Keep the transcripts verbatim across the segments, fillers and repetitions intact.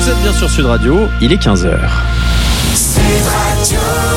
Vous êtes bien sur Sud Radio, il est quinze heures. Sud Radio.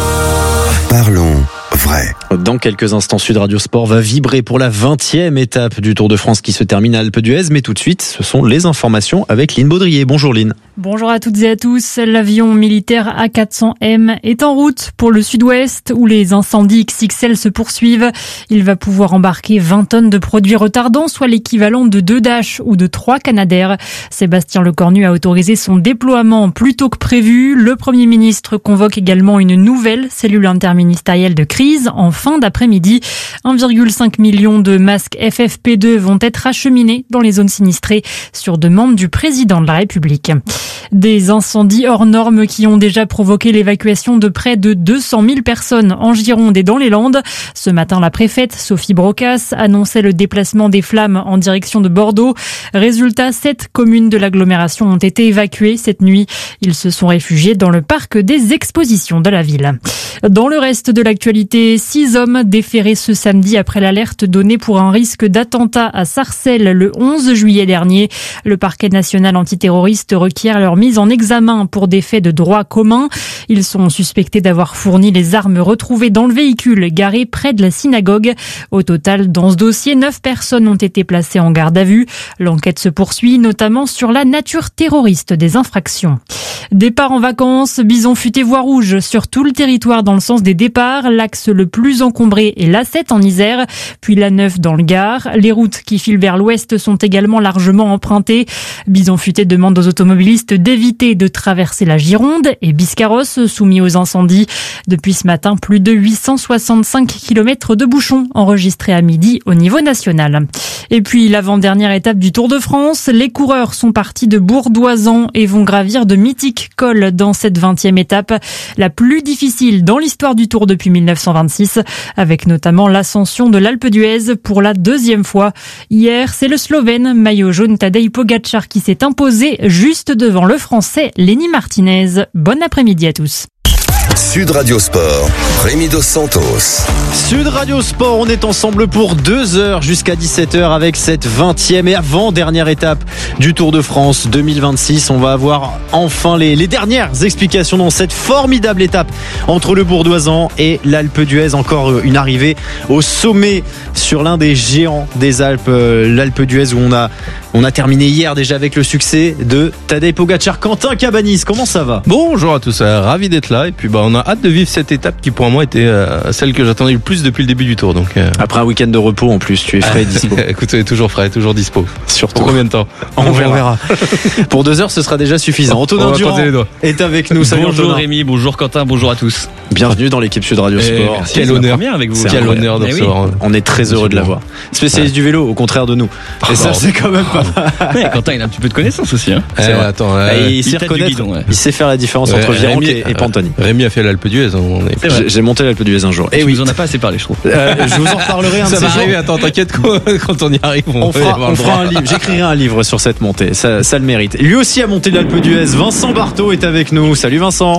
Parlons vrai. Dans quelques instants, Sud Radio Sport va vibrer pour la vingtième étape du Tour de France qui se termine à Alpe d'Huez. Mais tout de suite, ce sont les informations avec Lynn Baudrier. Bonjour Lynn. Bonjour à toutes et à tous. L'avion militaire A quatre cents M est en route pour le sud-ouest où les incendies X X L se poursuivent. Il va pouvoir embarquer vingt tonnes de produits retardants, soit l'équivalent de deux Dash ou de trois Canadair. Sébastien Lecornu a autorisé son déploiement plus tôt que prévu. Le Premier ministre convoque également une nouvelle cellule interministérielle de crise en fin d'après-midi. un virgule cinq million de masques F F P deux vont être acheminés dans les zones sinistrées sur demande du président de la République. Des incendies hors normes qui ont déjà provoqué l'évacuation de près de deux cent mille personnes en Gironde et dans les Landes. Ce matin, la préfète Sophie Brocas annonçait le déplacement des flammes en direction de Bordeaux. Résultat, sept communes de l'agglomération ont été évacuées cette nuit. Ils se sont réfugiés dans le parc des expositions de la ville. Dans le reste de l'actualité, six hommes déférés ce samedi après l'alerte donnée pour un risque d'attentat à Sarcelles le onze juillet dernier. Le parquet national antiterroriste requiert leur mise en examen pour des faits de droit commun. Ils sont suspectés d'avoir fourni les armes retrouvées dans le véhicule garé près de la synagogue. Au total, dans ce dossier, neuf personnes ont été placées en garde à vue. L'enquête se poursuit, notamment sur la nature terroriste des infractions. Départ en vacances, bison futé voie rouge sur tout le territoire dans le sens des départs. L'axe le plus encombré est l'A sept en Isère, puis l'A neuf dans le Gard. Les routes qui filent vers l'ouest sont également largement empruntées. Bison futé demande aux automobilistes d'éviter de traverser la Gironde et Biscarrosse, soumis aux incendies. Depuis ce matin, plus de huit cent soixante-cinq kilomètres de bouchons enregistrés à midi au niveau national. Et puis l'avant-dernière étape du Tour de France, les coureurs sont partis de Bourdoisan et vont gravir de mythiques cols dans cette vingtième étape, la plus difficile dans l'histoire du Tour depuis mille neuf cent vingt-six, avec notamment l'ascension de l'Alpe d'Huez pour la deuxième fois. Hier, c'est le Slovène maillot jaune Tadej Pogačar qui s'est imposé juste devant le Français Lenny Martinez. Bon après-midi à tous. Sud Radio Sport, Rémi Dos Santos. Sud Radio Sport, on est ensemble pour deux heures jusqu'à dix-sept heures avec cette vingtième et avant-dernière étape du Tour de France deux mille vingt-six. On va avoir enfin les, les dernières explications dans cette formidable étape entre le Bourdoisan et l'Alpe d'Huez. Encore une arrivée au sommet sur l'un des géants des Alpes, l'Alpe d'Huez, où on a, on a terminé hier déjà avec le succès de Tadej Pogačar. Quentin Cabanis, comment ça va ? Bonjour à tous, euh, ravi d'être là et puis bah, on a hâte de vivre cette étape qui pour moi était euh, celle que j'attendais le plus depuis le début du Tour. Donc, euh... Après un week-end de repos en plus, tu es frais et dispo. Écoute, tu es toujours frais, toujours dispo. Surtout. Pour combien de temps ? On, on verra. verra. Pour deux heures, ce sera déjà suffisant. Antonin Durand est avec nous. Salut bonjour Antonin. Rémi, bonjour Quentin, bonjour à tous. Bienvenue dans l'équipe Sud Radio Sport. Merci, quel honneur avec vous. Quel honneur de recevoir. Oui. On est très heureux de l'avoir. Spécialiste ouais. du vélo, au contraire de nous. Oh, et ça, c'est quand même pas mal. Ouais, Quentin, il a un petit peu de connaissance aussi. Hein. Eh, attends, euh, il, il sait reconnaître, guidon, ouais. il sait faire la différence ouais, entre Virenque et, et Pantani. Rémi a fait l'Alpe d'Huez. J'ai, j'ai monté l'Alpe d'Huez un jour. Et oui, vous en a pas assez parlé, je trouve. Euh, je vous en reparlerai un de ces jours. Ça va arriver. Attends, t'inquiète, quand on y arrive, on, on fera, on fera un livre. J'écrirai un livre sur cette montée. Ça, ça le mérite. Lui aussi a monté l'Alpe d'Huez. Vincent Barthaud est avec nous. Salut Vincent.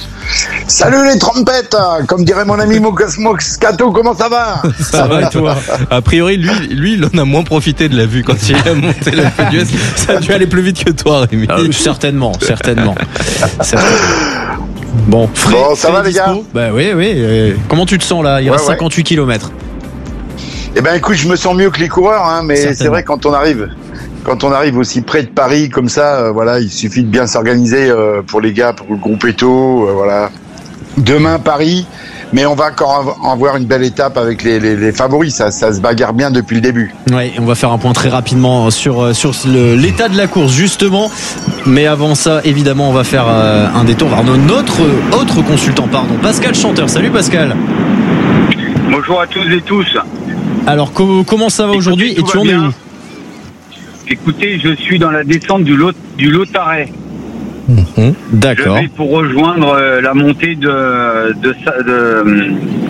Salut les trompettes, comme dirait mon ami Moscato, comment ça va ? Ça va et toi ? A priori, lui, lui, il en a moins profité de la vue quand il a monté l'Alpe d'Huez. Ça a dû aller plus vite que toi, Rémi. Ah, certainement, certainement. certainement. Bon, frais, bon, ça va les dispo. gars ? Bah oui, oui. Euh, comment tu te sens là ? Il ouais, reste ouais. cinquante-huit kilomètres. Eh ben écoute, je me sens mieux que les coureurs, hein, mais c'est vrai quand on arrive, quand on arrive aussi près de Paris comme ça, euh, voilà, il suffit de bien s'organiser euh, pour les gars, pour le groupe Eto, euh, voilà. Demain Paris, mais on va encore avoir une belle étape avec les, les, les favoris, ça, ça se bagarre bien depuis le début. Oui, on va faire un point très rapidement sur, sur le, l'état de la course justement, mais avant ça, évidemment, on va faire euh, un détour vers notre autre consultant, pardon, Pascal Chanteur. Salut Pascal. Bonjour à tous et tous. Alors co- comment ça va Écoutez, aujourd'hui et tu en es où ? Écoutez, je suis dans la descente du, Lot, du Lotaret. Mmh, d'accord. Je vais pour rejoindre euh, la montée de, de, de, de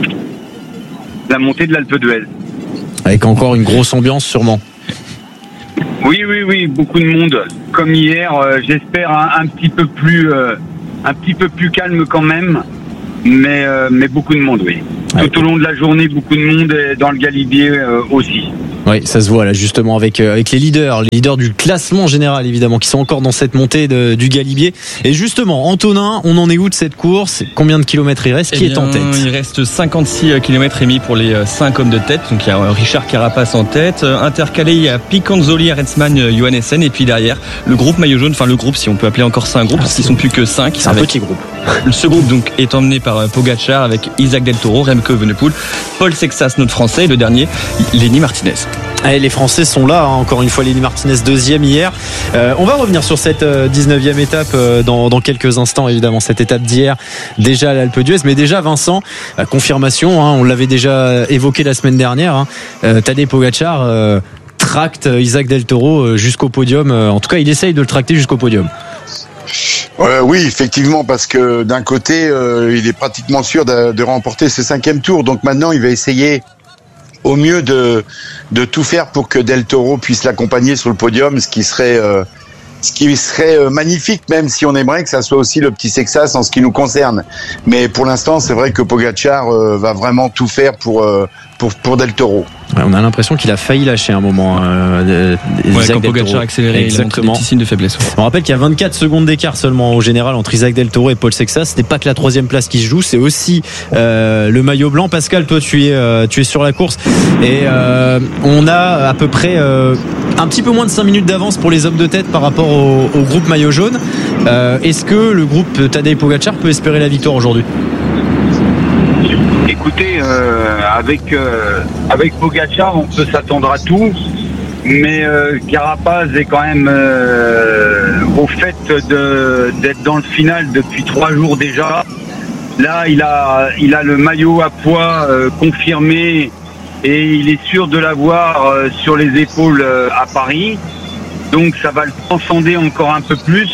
la montée de l'Alpe d'Huez. Avec encore une grosse ambiance sûrement. Oui, oui, oui, beaucoup de monde. Comme hier, euh, j'espère un, un petit peu plus, euh, un petit peu plus calme quand même, mais euh, mais beaucoup de monde, oui. Ouais. Tout au long de la journée, beaucoup de monde et dans le Galibier euh, aussi. Oui, ça se voit là justement avec euh, avec les leaders, les leaders du classement général évidemment, qui sont encore dans cette montée de, du Galibier. Et justement, Antonin, on en est où de cette course? Combien de kilomètres il reste? Qui Eh est bien, en tête? Il reste cinquante-six kilomètres émis pour les cinq hommes de tête. Donc il y a Richard Carapace en tête. Intercalé, il y a Picanzoli, Arensman, Johannessen. Et puis derrière, le groupe maillot jaune, enfin le groupe, si on peut appeler encore ça un groupe, parce qu'ils sont plus que cinq. C'est un petit groupe. Ce groupe donc est emmené par Pogacar avec Isaac Del Toro, Remco Evenepoel, Paul Sexas, notre Français, et le dernier, Lenny Martinez. Allez, les Français sont là, hein. Encore une fois, Lenny Martinez deuxième hier. Euh, on va revenir sur cette euh, dix-neuvième étape euh, dans, dans quelques instants, évidemment, cette étape d'hier, déjà à l'Alpe d'Huez. Mais déjà, Vincent, euh, confirmation, hein, on l'avait déjà évoqué la semaine dernière, hein, euh, Tadej Pogacar euh, tracte Isaac Del Toro euh, jusqu'au podium. Euh, en tout cas, il essaye de le tracter jusqu'au podium. Euh, oui, effectivement, parce que d'un côté, euh, il est pratiquement sûr de, de remporter ce cinquième tour. Donc maintenant, il va essayer au mieux de de tout faire pour que Del Toro puisse l'accompagner sur le podium, ce qui serait euh, ce qui serait euh, magnifique, même si on aimerait que ça soit aussi le petit Sexas en ce qui nous concerne. Mais pour l'instant, c'est vrai que Pogacar euh, va vraiment tout faire pour euh, pour pour Del Toro. Ouais, on a l'impression qu'il a failli lâcher un moment. Euh, Ouais, Isaac quand Del Pogacar Toro. a accéléré, il a montré des petits signes de faiblesse. On rappelle qu'il y a vingt-quatre secondes d'écart seulement au général entre Isaac Del Toro et Paul Sexas. Ce n'est pas que la troisième place qui se joue, c'est aussi euh, le maillot blanc. Pascal, toi tu es euh, tu es sur la course et euh, on a à peu près euh, un petit peu moins de cinq minutes d'avance pour les hommes de tête par rapport au, au groupe maillot jaune. Euh, est-ce que le groupe Tadej Pogacar peut espérer la victoire aujourd'hui? Écoutez, euh, avec euh, avec Pogacar, on peut s'attendre à tout, mais euh, Carapace est quand même euh, au fait de d'être dans le final depuis trois jours déjà. Là, il a il a le maillot à poids euh, confirmé et il est sûr de l'avoir euh, sur les épaules euh, à Paris. Donc ça va le transcender encore un peu plus.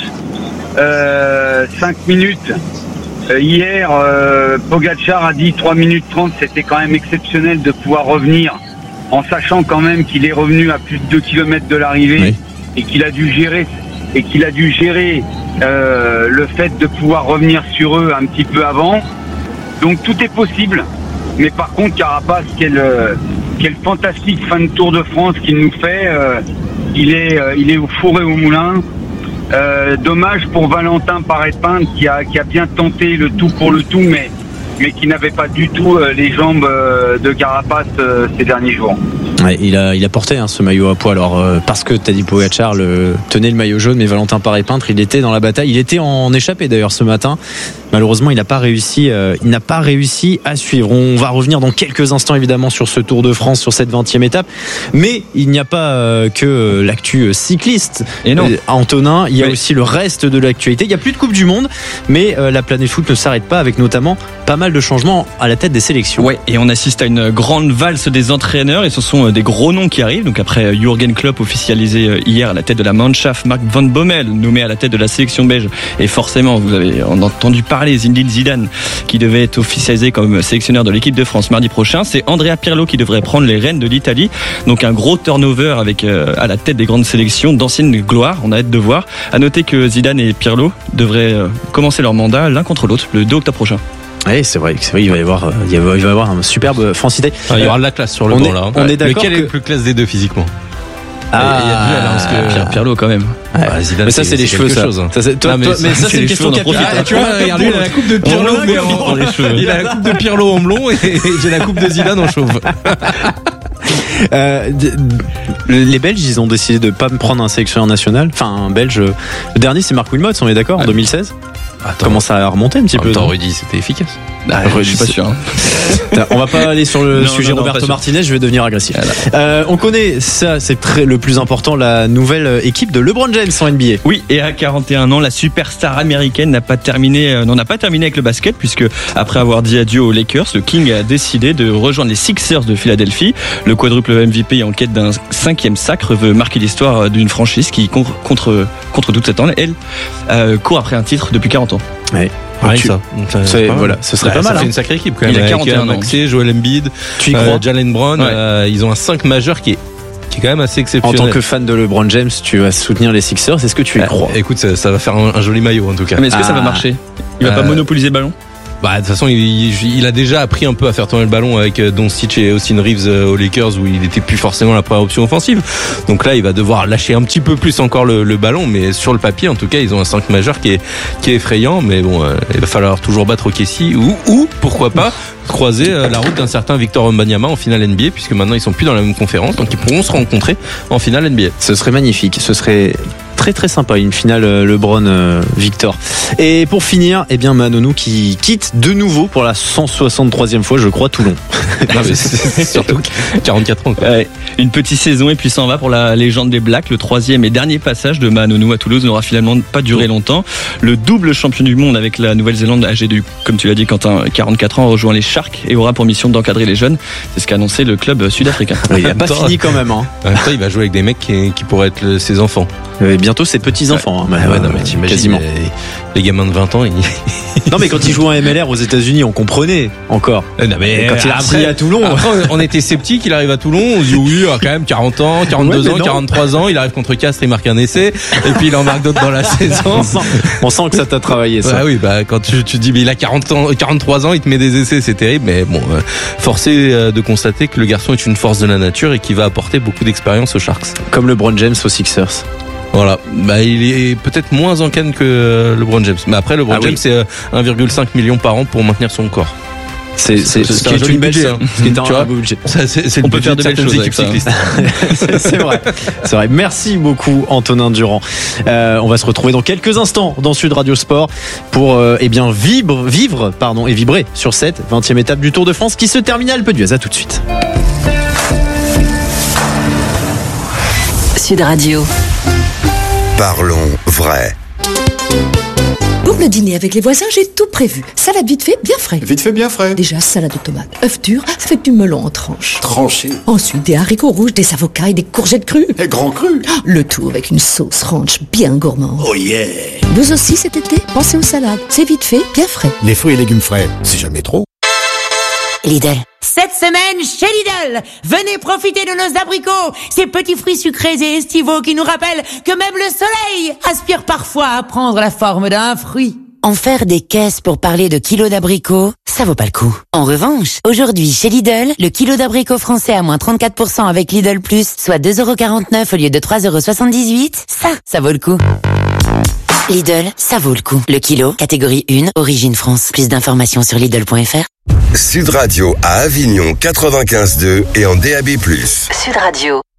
Euh, cinq minutes. Euh, hier, euh, Pogacar a dit trois minutes trente, c'était quand même exceptionnel de pouvoir revenir, en sachant quand même qu'il est revenu à plus de deux kilomètres de l'arrivée, oui. et qu'il a dû gérer et qu'il a dû gérer euh, le fait de pouvoir revenir sur eux un petit peu avant. Donc tout est possible. Mais par contre, Carapace, quelle, quelle fantastique fin de Tour de France qu'il nous fait. Euh, il est, euh, il est au four et au moulin. Euh, dommage pour Valentin Paré-Peintre qui a, qui a bien tenté le tout pour le tout, mais, mais qui n'avait pas du tout euh, les jambes euh, de Carapace euh, ces derniers jours. Ouais, il a il a porté hein, ce maillot à poids alors euh, parce que Tadej Pogacar le tenait le maillot jaune, mais Valentin Paré-Peintre il était dans la bataille, il était en échappée d'ailleurs ce matin. Malheureusement, il n'a pas réussi euh, il n'a pas réussi à suivre. On va revenir dans quelques instants évidemment sur ce Tour de France, sur cette vingtième étape, mais il n'y a pas euh, que euh, l'actu cycliste. Et non. Euh, Antonin, il y a oui. aussi le reste de l'actualité. Il n'y a plus de Coupe du Monde, mais euh, la planète foot ne s'arrête pas, avec notamment pas mal de changements à la tête des sélections. Ouais, et on assiste à une grande valse des entraîneurs et ce sont des gros noms qui arrivent. Donc après Jürgen Klopp officialisé hier à la tête de la Mannschaft, Marc Van Bommel nommé à la tête de la sélection belge, et forcément vous avez entendu parler Zinedine Zidane qui devait être officialisé comme sélectionneur de l'équipe de France mardi prochain. C'est Andrea Pirlo qui devrait prendre les rênes de l'Italie. Donc un gros turnover avec euh, à la tête des grandes sélections d'anciennes gloires. On a hâte de voir. À noter que Zidane et Pirlo devraient euh, commencer leur mandat l'un contre l'autre le deux octobre prochain. Oui, c'est vrai, c'est vrai, il va y avoir, il va y avoir un superbe France-Italie. Ah, il y aura de la classe sur le on banc est, là. Hein. On est d'accord. Mais quel que... est le plus classe des deux physiquement? Ah, il y a du duel, hein, parce que Pierre Pirlo quand même. Ouais. Ah, Zidane, mais ça, c'est, c'est les cheveux, ça. Chose, hein. ça c'est, toi, non, mais, toi, ça, mais ça, c'est, c'est une question capillaire. Ah, tu vois, regarde, il a la coupe de Pirlo, mais en, il a la coupe de Pirlo en blond et j'ai la coupe de Zidane en chauve. Euh, les Belges, ils ont décidé de pas me prendre un sélectionneur national. Enfin, un Belge. Le dernier, c'est Marc Wilmots, on est d'accord, en deux mille seize. Attends. Comment ça a remonté un petit peu? Attends, Rudy, c'était efficace. Ah, je suis pas sûr. Hein. On va pas aller sur le non, sujet non, non, Roberto Martinez, je vais devenir agressif. Euh, on connaît, ça c'est très, le plus important, la nouvelle équipe de LeBron James en N B A. Oui, et à quarante et un ans, la superstar américaine n'a pas terminé, euh, n'en a pas terminé avec le basket, puisque après avoir dit adieu aux Lakers, le King a décidé de rejoindre les Sixers de Philadelphie. Le quadruple M V P en quête d'un cinquième sacre veut marquer l'histoire d'une franchise qui, contre, contre, contre toute attente, elle, euh, court après un titre depuis quarante ans. Ouais. Rien tu... ça. C'est, voilà, ce serait bah, pas ça mal. fait hein. une sacrée équipe quand même. Il a avec quarante et un ans. Maxey, Joel Embiid, tu y crois euh, Jalen Brown. Ouais. Euh, ils ont un cinq majeur qui est qui est quand même assez exceptionnel. En tant que fan de LeBron James, tu vas soutenir les Sixers. Est-ce que tu y euh, crois? Écoute, ça, ça va faire un, un joli maillot en tout cas. Mais est-ce que ah. ça va marcher? Il va euh... pas monopoliser le ballon? Bah, de toute façon, il, il, il a déjà appris un peu à faire tourner le ballon avec Doncic et Austin Reeves aux Lakers où il était plus forcément la première option offensive. Donc là, il va devoir lâcher un petit peu plus encore le, le ballon, mais sur le papier, en tout cas, ils ont un cinq majeur qui est, qui est effrayant. Mais bon, euh, il va falloir toujours battre O K C ou, ou pourquoi pas croiser euh, la route d'un certain Victor Wembanyama en finale N B A, puisque maintenant ils sont plus dans la même conférence, donc ils pourront se rencontrer en finale N B A. Ce serait magnifique. Ce serait très très sympa, une finale LeBron euh, Victor. Et pour finir, eh bien Manonou qui quitte de nouveau pour la cent soixante-troisième fois, je crois, Toulon. Non, mais c'est surtout quarante-quatre ans. Quoi. Ouais, une petite saison et puis s'en va pour la légende des Blacks. Le troisième et dernier passage de Manonou à Toulouse n'aura finalement pas duré longtemps. Le double champion du monde avec la Nouvelle-Zélande âgé de, comme tu l'as dit Quentin, quarante-quatre ans, rejoint les Sharks et aura pour mission d'encadrer les jeunes. C'est ce qu'a annoncé le club sud-africain. Il n'a pas fini quand même. Hein. Après, il va jouer avec des mecs qui, qui pourraient être le, ses enfants. Et bientôt ses petits-enfants. Ouais, hein. ouais, non, mais t'imagines, quasiment. Les, les gamins de vingt ans, ils... Non, mais quand il jouait en M L R aux États-Unis, on comprenait encore. Non, mais quand il a appris à Toulon. Après, on était sceptiques, il arrive à Toulon, on se dit oui, quand même quarante ans, quarante-deux ouais, ans, non. quarante-trois ans, il arrive contre Castres, il marque un essai, et puis il en marque d'autres dans la saison. On sent, on sent que ça t'a travaillé, ça. Ouais, oui, bah, quand tu, tu dis, mais il a quarante ans, quarante-trois ans, il te met des essais, c'est terrible, mais bon, euh, forcé de constater que le garçon est une force de la nature et qui va apporter beaucoup d'expérience aux Sharks. Comme LeBron James aux Sixers. Voilà, bah il est peut-être moins en canne que LeBron James. Mais après LeBron ah, James oui. c'est un virgule cinq million par an pour maintenir son corps. C'est c'est ce qui est une belle somme. Ce qui est un tu vois, budget. Ça, c'est, c'est on peut faire de belles choses avec ça. c'est, c'est vrai. C'est vrai. Merci beaucoup Antonin Durand. Euh, on va se retrouver dans quelques instants dans Sud Radio Sport pour euh, eh bien vivre vivre pardon et vibrer sur cette vingtième étape du Tour de France qui se termine à Alpe d'Huez. À tout de suite. Sud Radio. Parlons vrai. Pour le dîner avec les voisins, j'ai tout prévu. Salade vite fait, bien frais. Vite fait, bien frais. Déjà, salade de tomates, œufs durs, avec du melon en tranches. Tranché. Ensuite, des haricots rouges, des avocats et des courgettes crues. Et grand cru. Le tout avec une sauce ranch bien gourmande. Oh yeah. Vous aussi cet été, pensez aux salades. C'est vite fait, bien frais. Les fruits et légumes frais, c'est jamais trop. Lidl. Cette semaine, chez Lidl, venez profiter de nos abricots, ces petits fruits sucrés et estivaux qui nous rappellent que même le soleil aspire parfois à prendre la forme d'un fruit. En faire des caisses pour parler de kilos d'abricots, ça vaut pas le coup. En revanche, aujourd'hui, chez Lidl, le kilo d'abricots français à moins trente-quatre pour cent avec Lidl Plus, soit deux euros quarante-neuf au lieu de trois euros soixante-dix-huit, ça, ça vaut le coup. Lidl, ça vaut le coup. Le kilo, catégorie un, origine France. Plus d'informations sur Lidl point F R. Sud Radio à Avignon quatre-vingt-quinze deux et en D A B plus. Sud Radio.